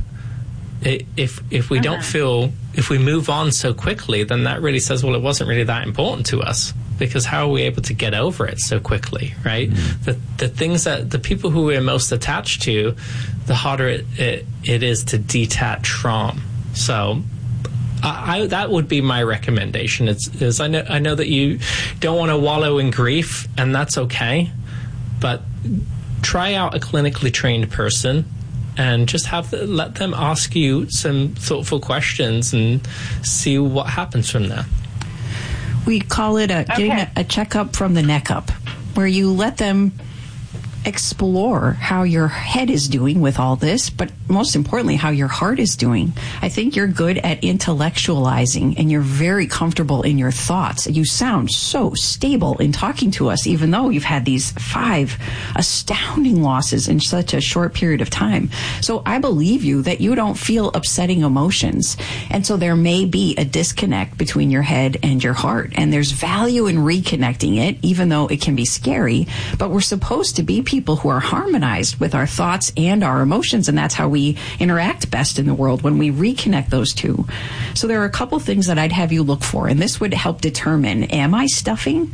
Speaker 17: if we don't feel, if we move on so quickly, then that really says, well, it wasn't really that important to us, because how are we able to get over it so quickly, right? The things that the people who we're most attached to, the harder it is to detach from. So that would be my recommendation. Is I know that you don't want to wallow in grief, and that's okay, but try out a clinically trained person and just let them ask you some thoughtful questions and see what happens from there.
Speaker 18: We call it getting a checkup from the neck up, where you let them explore how your head is doing with all this, but most importantly, how your heart is doing. I think you're good at intellectualizing, and you're very comfortable in your thoughts. You sound so stable in talking to us, even though you've had these 5 astounding losses in such a short period of time. So I believe you that you don't feel upsetting emotions. And so there may be a disconnect between your head and your heart. And there's value in reconnecting it, even though it can be scary. But we're supposed to be people who are harmonized with our thoughts and our emotions, and that's how we interact best in the world, when we reconnect those two. So there are a couple things that I'd have you look for, and this would help determine, am I stuffing?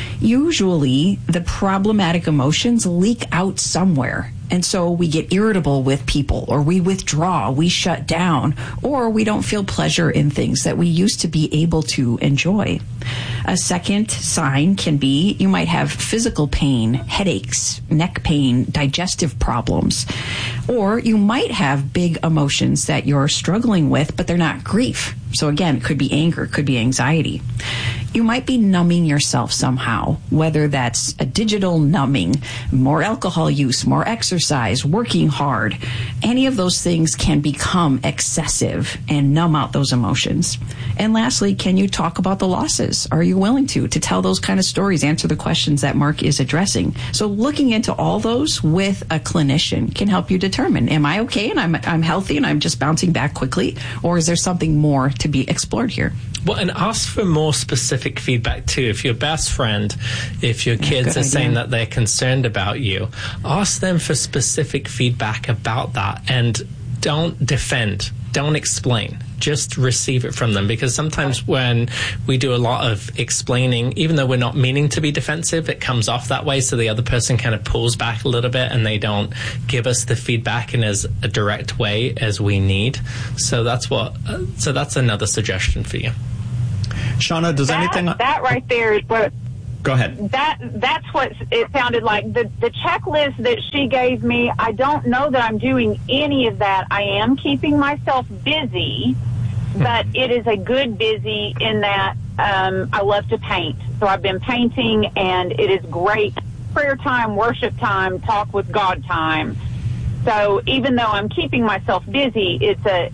Speaker 18: Usually the problematic emotions leak out somewhere. And so we get irritable with people, or we withdraw, we shut down, or we don't feel pleasure in things that we used to be able to enjoy. A second sign can be you might have physical pain, headaches, neck pain, digestive problems, or you might have big emotions that you're struggling with, but they're not grief. So again, it could be anger, it could be anxiety. You might be numbing yourself somehow, whether that's a digital numbing, more alcohol use, more exercise, working hard. Any of those things can become excessive and numb out those emotions. And lastly, can you talk about the losses? Are you willing to tell those kind of stories, answer the questions that Mark is addressing? So looking into all those with a clinician can help you determine, am I okay and I'm healthy and I'm just bouncing back quickly? Or is there something more to be explored here?
Speaker 17: Well, and ask for more specific feedback too. If your best friend, if your kids are saying that they're concerned about you, ask them for specific feedback about that, and don't defend. don't explain. Just receive it from them, because sometimes when we do a lot of explaining, even though we're not meaning to be defensive, it comes off that way. So the other person kind of pulls back a little bit and they don't give us the feedback in as a direct way as we need. So that's another suggestion for you.
Speaker 16: Shauna, does anything...
Speaker 20: That right there is what...
Speaker 16: Go ahead.
Speaker 20: That's what it sounded like. The checklist that she gave me, I don't know that I'm doing any of that. I am keeping myself busy, but it is a good busy in that I love to paint. So I've been painting, and it is great prayer time, worship time, talk with God time. So even though I'm keeping myself busy, it's a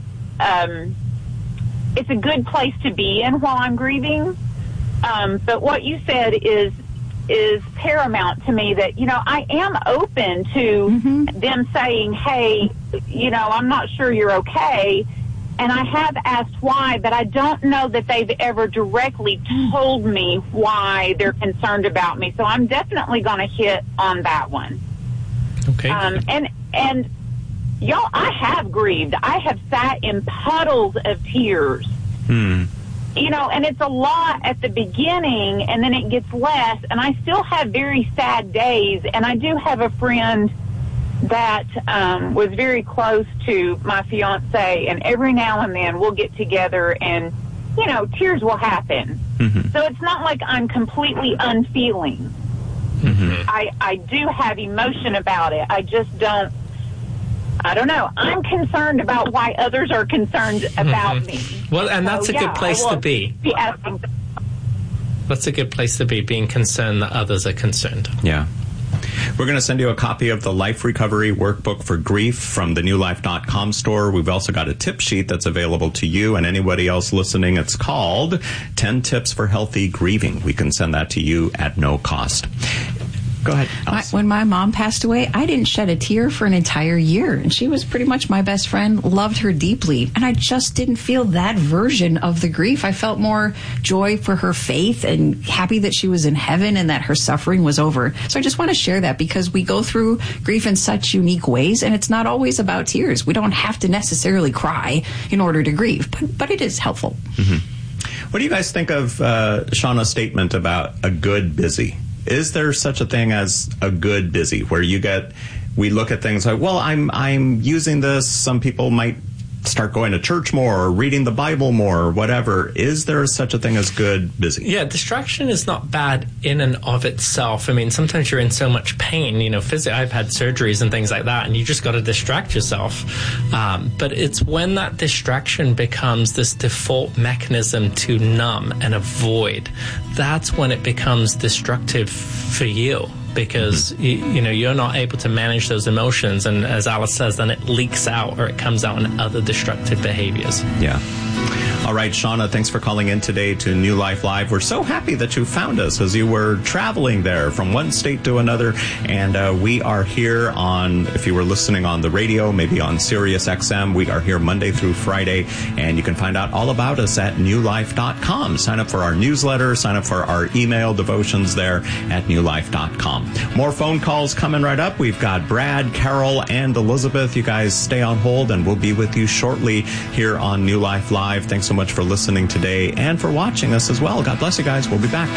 Speaker 20: good place to be in while I'm grieving. But what you said is paramount to me, that, I am open to them saying, hey, I'm not sure you're okay. And I have asked why, but I don't know that they've ever directly told me why they're concerned about me. So I'm definitely going to hit on that one.
Speaker 17: Okay.
Speaker 20: And y'all, I have grieved. I have sat in puddles of tears. And it's a lot at the beginning, and then it gets less. And I still have very sad days. And I do have a friend that was very close to my fiance, and every now and then we'll get together and, tears will happen. So it's not like I'm completely unfeeling. I do have emotion about it. I just don't know. I'm concerned about why others are concerned about me.
Speaker 17: Well, and that's a good place to be. That's a good place to be, being concerned that others are concerned.
Speaker 16: Yeah. We're going to send you a copy of the Life Recovery Workbook for Grief from the newlife.com store. We've also got a tip sheet that's available to you and anybody else listening. It's called 10 Tips for Healthy Grieving. We can send that to you at no cost. Go ahead, Alice.
Speaker 18: When my mom passed away, I didn't shed a tear for an entire year. And she was pretty much my best friend, loved her deeply. And I just didn't feel that version of the grief. I felt more joy for her faith and happy that she was in heaven and that her suffering was over. So I just want to share that, because we go through grief in such unique ways, and it's not always about tears. We don't have to necessarily cry in order to grieve, but it is helpful.
Speaker 16: What do you guys think of Shauna's statement about a good busy? Is there such a thing as a good busy, where we look at things like, well, I'm using this. Some people might start going to church more or reading the Bible more or whatever. Is there such a thing as good busy?
Speaker 17: Yeah, distraction is not bad in and of itself. I mean, sometimes you're in so much pain, physically. I've had surgeries and things like that, and you just got to distract yourself. But it's when that distraction becomes this default mechanism to numb and avoid, that's when it becomes destructive for you. Because you're not able to manage those emotions, and as Alice says, then it leaks out, or it comes out in other destructive behaviors.
Speaker 16: Yeah. All right, Shauna, thanks for calling in today to New Life Live. We're so happy that you found us as you were traveling there from one state to another. And we are here on, if you were listening on the radio, maybe on Sirius XM, we are here Monday through Friday. And you can find out all about us at newlife.com. Sign up for our newsletter, sign up for our email devotions there at newlife.com. More phone calls coming right up. We've got Brad, Carol, and Elizabeth. You guys stay on hold, and we'll be with you shortly here on New Life Live. Thanks so much for listening today and for watching us as well. God bless you guys. We'll be back.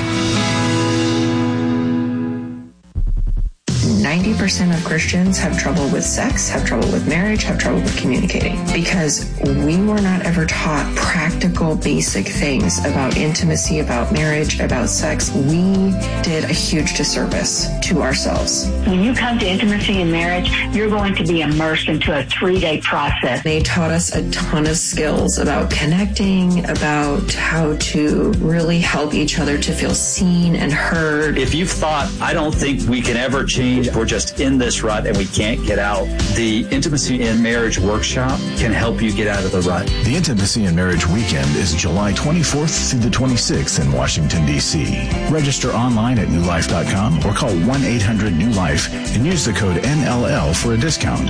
Speaker 21: 90% of Christians have trouble with sex, have trouble with marriage, have trouble with communicating, because we were not ever taught practical, basic things about intimacy, about marriage, about sex. We did a huge disservice to ourselves.
Speaker 22: When you come to intimacy and marriage, you're going to be immersed into a 3-day process.
Speaker 21: They taught us a ton of skills about connecting, about how to really help each other to feel seen and heard.
Speaker 23: If you've thought, I don't think we can ever change, we're just in this rut and we can't get out, the Intimacy in Marriage Workshop can help you get out of the rut.
Speaker 15: The Intimacy in Marriage Weekend is July 24th through the 26th in Washington, D.C. Register online at newlife.com or call 1-800-NEW-LIFE and use the code NLL for a discount.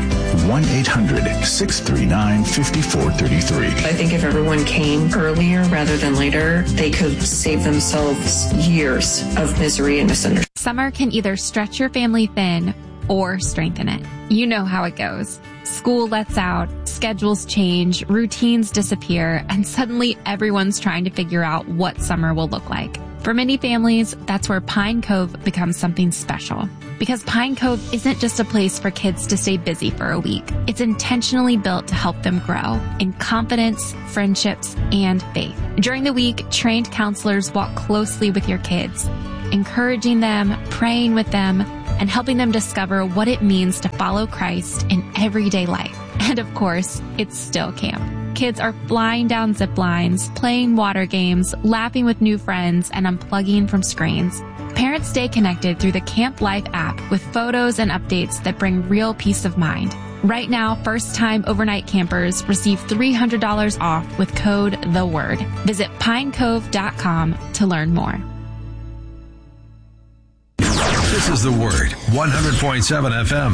Speaker 15: 1-800-639-5433.
Speaker 21: I think if everyone came earlier rather than later, they could save themselves years of misery and misunderstanding.
Speaker 24: Summer can either stretch your family thin or strengthen it. You know how it goes.
Speaker 3: School lets out, schedules change, routines disappear, and suddenly everyone's trying to figure out what summer will look like. For many families, that's where Pine Cove becomes something special. Because Pine Cove isn't just a place for kids to stay busy for a week. It's intentionally built to help them grow in confidence, friendships, and faith. During the week, trained counselors walk closely with your kids, encouraging them, praying with them, and helping them discover what it means to follow Christ in everyday life. And of course, it's still camp. Kids are flying down zip lines, playing water games, laughing with new friends, and unplugging from screens. Parents stay connected through the Camp Life app with photos and updates that bring real peace of mind. Right now, first-time overnight campers receive $300 off with code THEWORD. Visit pinecove.com to learn more.
Speaker 12: This is The Word, 100.7 FM.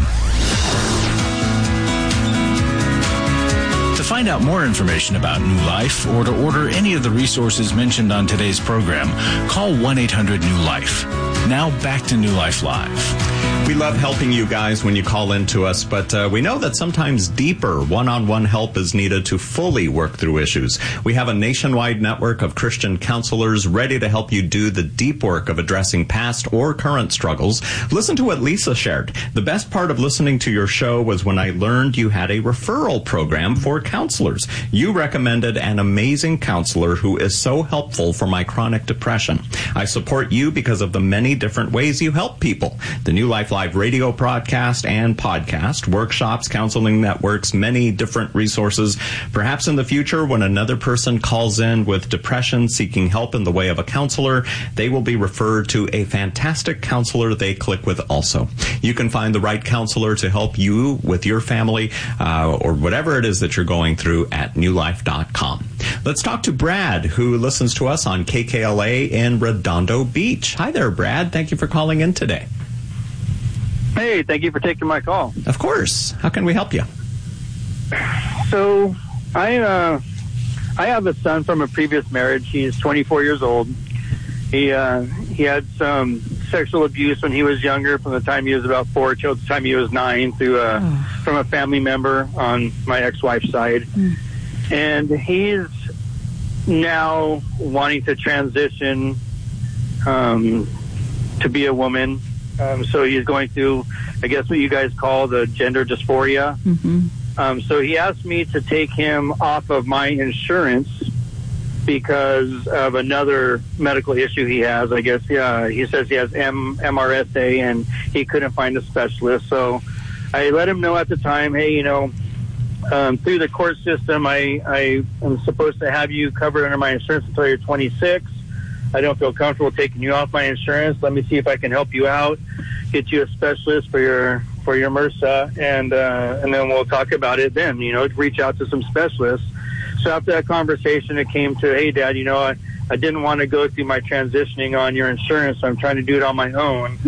Speaker 15: To find out more information about New Life or to order any of the resources mentioned on today's program, call 1-800-NEW-LIFE. Now back to New Life Live.
Speaker 16: We love helping you guys when you call in to us, but we know that sometimes deeper one-on-one help is needed to fully work through issues. We have a nationwide network of Christian counselors ready to help you do the deep work of addressing past or current struggles. Listen to what Lisa shared. The best part of listening to your show was when I learned you had a referral program for counselors. You recommended an amazing counselor who is so helpful for my chronic depression. I support you because of the many different ways you help people. The New Life Live radio broadcast and podcast, workshops, counseling networks, many different resources. Perhaps in the future, when another person calls in with depression seeking help in the way of a counselor, they will be referred to a fantastic counselor they click with also. You can find the right counselor to help you with your family or whatever it is that you're going through at newlife.com. Let's talk to Brad, who listens to us on KKLA in Redondo Beach. Hi there, Brad. Thank you for calling in today.
Speaker 4: Hey, thank you for taking my call.
Speaker 16: Of course. How can we help you?
Speaker 4: So, I have a son from a previous marriage. He's 24 years old. He had some sexual abuse when he was younger, from the time he was about 4 till the time he was 9, from a family member on my ex-wife's side. And he's now wanting to transition to be a woman. So he's going through, I guess, what you guys call the gender dysphoria. So he asked me to take him off of my insurance because of another medical issue he has. I guess, he says he has MRSA and he couldn't find a specialist. So I let him know at the time, hey, through the court system, I am supposed to have you covered under my insurance until you're 26. I don't feel comfortable taking you off my insurance. Let me see if I can help you out, get you a specialist for your MRSA, and then we'll talk about it then, reach out to some specialists. So after that conversation, it came to, hey, Dad, I didn't want to go through my transitioning on your insurance, so I'm trying to do it on my own.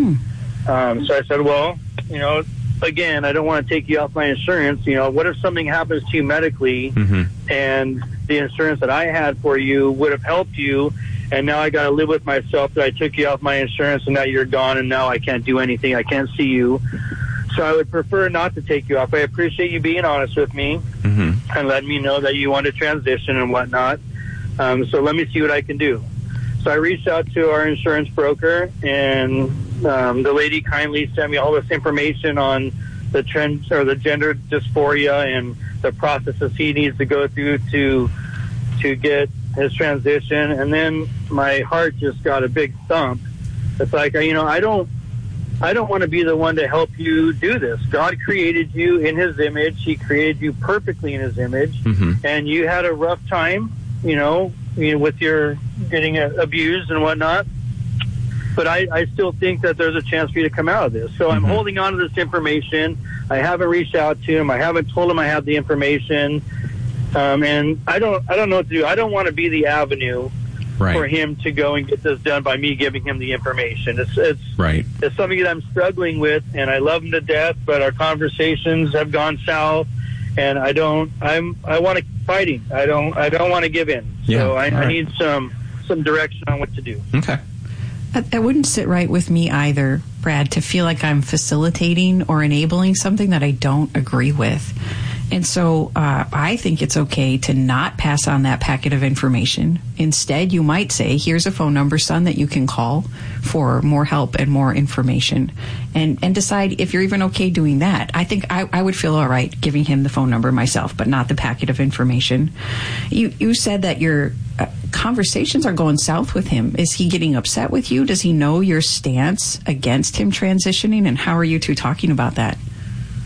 Speaker 4: So I said, well, again, I don't want to take you off my insurance. What if something happens to you medically and the insurance that I had for you would have helped you, and now I got to live with myself that I took you off my insurance and now you're gone and now I can't do anything. I can't see you. So I would prefer not to take you off. I appreciate you being honest with me and letting me know that you want to transition and whatnot. So let me see what I can do. So I reached out to our insurance broker, and the lady kindly sent me all this information on the trends or the gender dysphoria and the processes he needs to go through to get his transition. And then my heart just got a big thump. It's like, I don't want to be the one to help you do this. God created you in his image. He created you perfectly in his image. And you had a rough time, with your getting abused and whatnot. But I still think that there's a chance for you to come out of this. So I'm holding on to this information. I haven't reached out to him. I haven't told him I have the information. And I don't know what to do. I don't want to be the avenue for him to go and get this done by me giving him the information. It's something that I'm struggling with, and I love him to death, but our conversations have gone south, and I want to keep fighting. I don't want to give in. So I need some direction on what to do.
Speaker 16: Okay.
Speaker 18: That wouldn't sit right with me either. Brad, to feel like I'm facilitating or enabling something that I don't agree with. And so I think it's okay to not pass on that packet of information. Instead, you might say, here's a phone number, son, that you can call for more help and more information, and decide if you're even okay doing that. I think I would feel all right giving him the phone number myself, but not the packet of information. You said that your conversations are going south with him. Is he getting upset with you? Does he know your stance against him transitioning? And how are you two talking about that?